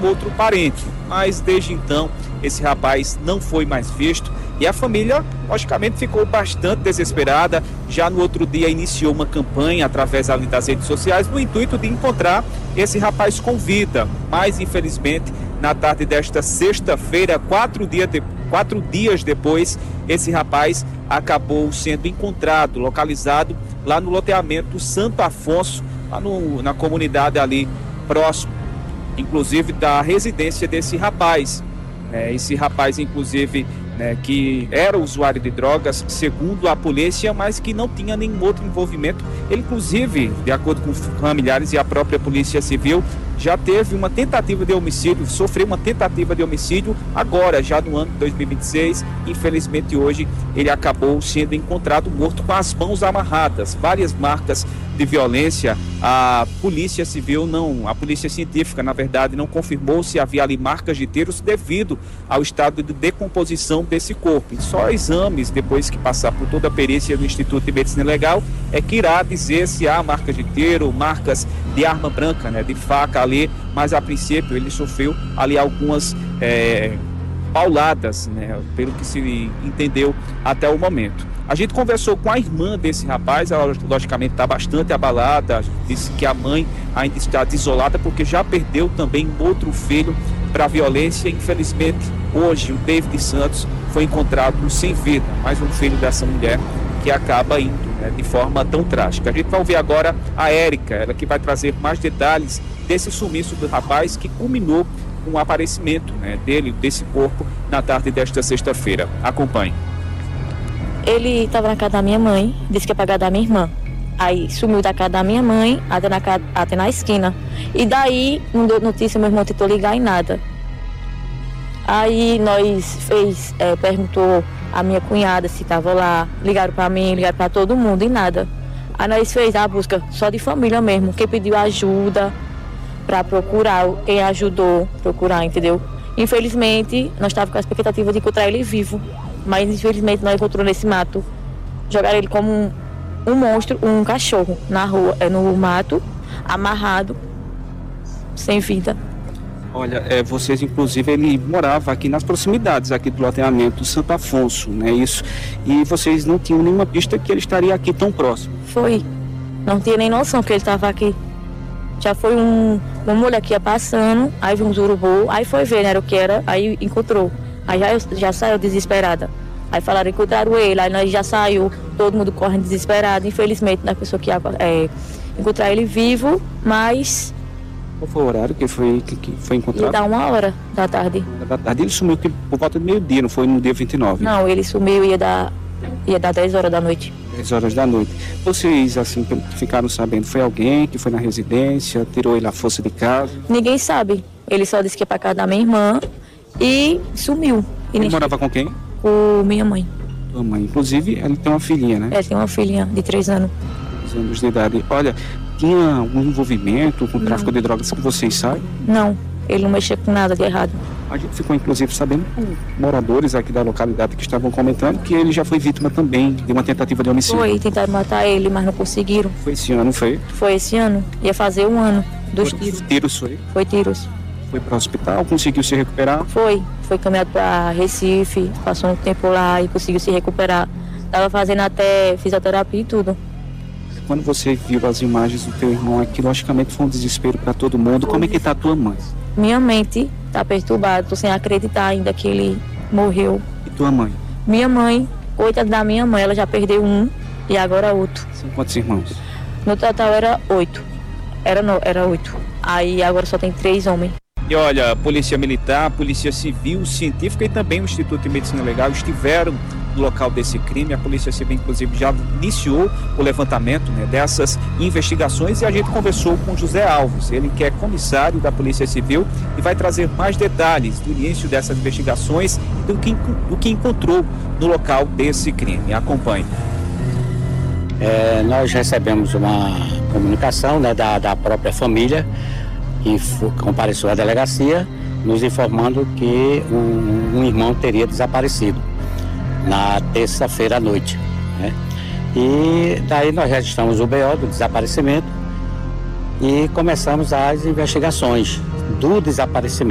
um outro parente. Mas desde então esse rapaz não foi mais visto e a família, logicamente, ficou bastante desesperada. Já no outro dia iniciou uma campanha através ali das redes sociais no intuito de encontrar esse rapaz com vida. Mas infelizmente, na tarde desta sexta-feira, 4 dias depois, esse rapaz acabou sendo encontrado, localizado lá no loteamento Santo Afonso, lá na comunidade ali próximo, inclusive da residência desse rapaz. Esse rapaz, inclusive, que era usuário de drogas, segundo a polícia, mas que não tinha nenhum outro envolvimento. Ele, inclusive, de acordo com familiares e a própria Polícia Civil, já teve uma tentativa de homicídio, sofreu uma tentativa de homicídio agora, já no ano de 2026. Infelizmente, hoje, ele acabou sendo encontrado morto com as mãos amarradas, várias marcas de violência. A Polícia Civil a Polícia Científica, na verdade, não confirmou se havia ali marcas de tiros devido ao estado de decomposição desse corpo. E só exames, depois que passar por toda a perícia do Instituto de Medicina Legal, é que irá dizer se há marcas de tiro, marcas de arma branca, de faca ali, mas a princípio ele sofreu ali algumas pauladas, pelo que se entendeu até o momento. A gente conversou com a irmã desse rapaz, ela logicamente está bastante abalada, disse que a mãe ainda está desolada porque já perdeu também outro filho para a violência. Infelizmente, hoje o David Santos foi encontrado sem vida, mais um filho dessa mulher que acaba indo de forma tão trágica. A gente vai ouvir agora a Érica, ela que vai trazer mais detalhes desse sumiço do rapaz que culminou com o aparecimento desse corpo na tarde desta sexta-feira. Acompanhe. Ele estava na casa da minha mãe, disse que ia pagar da minha irmã. Aí sumiu da casa da minha mãe até na esquina. E daí não deu notícia, meu irmão tentou ligar e nada. Aí nós perguntou a minha cunhada se estava lá, ligaram para mim, ligaram para todo mundo e nada. Aí nós fez a busca só de família mesmo, quem pediu ajuda para procurar, quem ajudou a procurar, entendeu? Infelizmente, nós estávamos com a expectativa de encontrar ele vivo, mas infelizmente nós encontramos nesse mato. Jogaram ele como um monstro, um cachorro na rua, no mato, amarrado, sem vida. Olha, vocês, inclusive, ele morava aqui nas proximidades aqui do loteamento Santo Afonso, isso? E vocês não tinham nenhuma pista que ele estaria aqui tão próximo? Foi. Não tinha nem noção que ele estava aqui. Já foi uma mulher que ia passando, aí viu uns urubu, aí foi ver, era o que era, aí encontrou. Aí já saiu desesperada. Aí falaram que encontraram ele, aí nós já saiu, todo mundo correndo desesperado. Infelizmente, na pessoa que ia encontrar ele vivo, mas... Qual foi o horário que foi encontrado? Ia dar 1h da tarde. Da tarde ele sumiu por volta do meio-dia, não foi no dia 29? Não, ele sumiu e ia dar 10 horas da noite. 10 horas da noite. Vocês, assim, ficaram sabendo, foi alguém que foi na residência, tirou ele à força de casa? Ninguém sabe. Ele só disse que ia pra casa da minha irmã e sumiu. Ele morava com quem? Com minha mãe. Tua mãe. Inclusive, ele tem uma filhinha, né? Ele tem uma filhinha de 3 anos. 3 anos de idade. Olha, tinha algum envolvimento com o tráfico de drogas que vocês sabem? Não, ele não mexia com nada de errado. A gente ficou, inclusive, sabendo com moradores aqui da localidade que estavam comentando que ele já foi vítima também de uma tentativa de homicídio. Foi, tentaram matar ele, mas não conseguiram. Foi esse ano, foi? Foi esse ano. Ia fazer 1 ano dos tiros. Tiros foi? Foi tiros. Foi para o hospital, conseguiu se recuperar? Foi caminhado para Recife, passou um tempo lá e conseguiu se recuperar. Estava fazendo até fisioterapia e tudo. Quando você viu as imagens do teu irmão aqui, logicamente foi um desespero para todo mundo. Como é que tá a tua mãe? Minha mente tá perturbada, tô sem acreditar ainda que ele morreu. E tua mãe? Minha mãe, coitada da minha mãe, ela já perdeu um e agora outro. São quantos irmãos? No total era 8. Era 8. Aí agora só tem 3 homens. E olha, a Polícia Militar, a Polícia Civil, Científica e também o Instituto de Medicina Legal estiveram no local desse crime. A Polícia Civil, inclusive, já iniciou o levantamento dessas investigações e a gente conversou com José Alves, ele que é comissário da Polícia Civil e vai trazer mais detalhes do início dessas investigações e do que encontrou no local desse crime. Acompanhe. Nós recebemos uma comunicação da própria família que compareceu à delegacia, nos informando que um irmão teria desaparecido na terça-feira à noite, E daí nós registramos o BO do desaparecimento e começamos as investigações do desaparecimento.